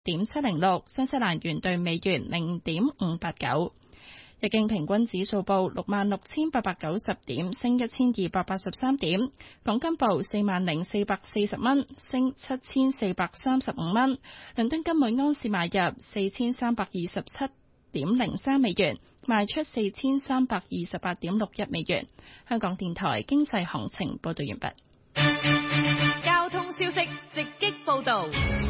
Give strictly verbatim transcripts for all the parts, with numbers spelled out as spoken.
點七零六，新西蘭元對美元零點五八九。日經平均指數報六萬六千八百九十點，升一千二百八十三點。港金報四萬零四百四十蚊，升七千四百三十五蚊。倫敦金每安士買入四千三百二十七點零三美元，賣出四千三百二十八點六一美元。香港電台經濟行情報道完畢。 交通消息直擊報道。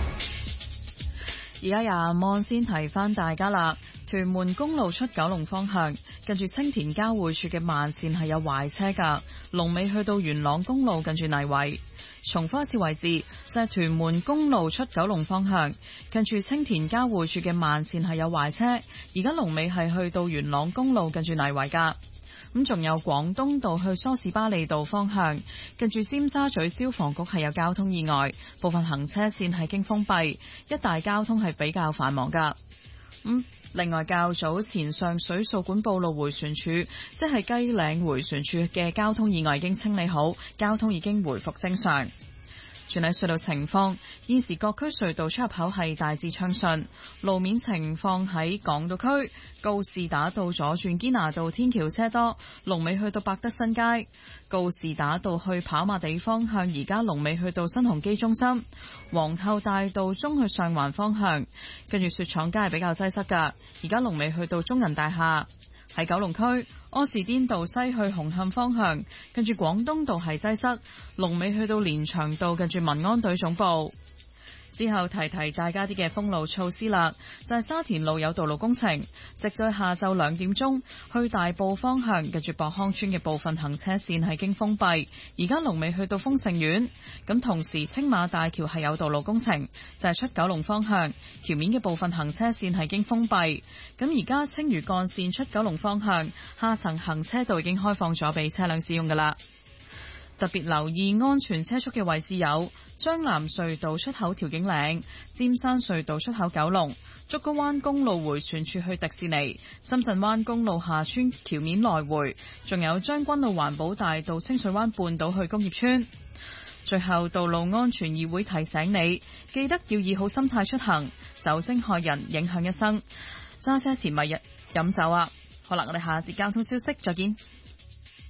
而家廿蚊先提翻大家啦。屯門公路出九龍方向，近住青田交匯處嘅慢線係有壞車噶，龍尾去到元朗公路近住泥圍。重複一次位置，就係屯門公路出九龍方向，近住青田交匯處嘅慢線係有壞車，而家龍尾係去到元朗公路近住泥圍噶。咁仲有廣東道去梳士巴利道方向，近住尖沙咀消防局係有交通意外，部分行車線係經封閉，一帶交通係比較繁忙噶。咁另外，較早前上水掃管埔路迴旋處，即係雞嶺迴旋處嘅交通意外已經清理好，交通已經回復正常。全體隧道情況，現時各區隧道出入口係大致暢順。路面情況喺港島區告士打道左轉堅拿道天橋車多，龍尾去到百德新街。告士打道去跑馬地方向，而家龍尾去到新鴻基中心。皇后大道中去上環方向，跟住雪廠街係比較擠塞㗎，而家龍尾去到中銀大廈。喺九龍區柯士甸道西去紅磡方向，跟住廣東道係擠塞，龍尾去到連翔道近住民安隊總部。之後提提大家啲嘅封路措施啦，就係、是、沙田路有道路工程，直到下晝兩點鐘去大埔方向，近住博康村嘅部分行車線係經封閉，而家龍尾去到豐盛苑。咁同時青馬大橋係有道路工程，就係、是、出九龍方向橋面嘅部分行車線係經封閉。咁而家青嶼幹線出九龍方向下層行車道已經開放咗俾車輛使用噶啦。特別留意安全車速嘅位置有將藍隧道出口調景嶺、尖山隧道出口九龍、竹篙灣公路迴旋處去迪士尼、深圳灣公路下村橋面來回，仲有將軍澳環保大道清水灣半島去工業村。最後，道路安全議會提醒你，記得要以好心態出行，酒精害人，影響一生。揸車前咪飲酒啊！好啦，我哋下節交通消息再見。